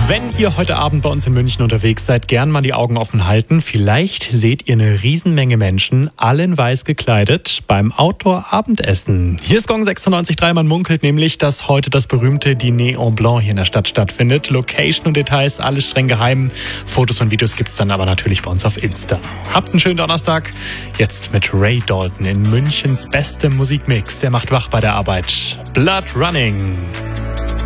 Wenn ihr heute Abend bei uns in München unterwegs seid, gern mal die Augen offen halten. Vielleicht seht ihr eine Riesenmenge Menschen, alle in weiß gekleidet, beim Outdoor-Abendessen. Hier ist Gong 96.3, man munkelt nämlich, dass heute das berühmte Dîner en Blanc hier in der Stadt stattfindet. Location und Details, alles streng geheim. Fotos und Videos gibt's dann aber natürlich bei uns auf Insta. Habt einen schönen Donnerstag. Jetzt mit Ray Dalton in Münchens bestem Musikmix. Der macht wach bei der Arbeit. Blood Running.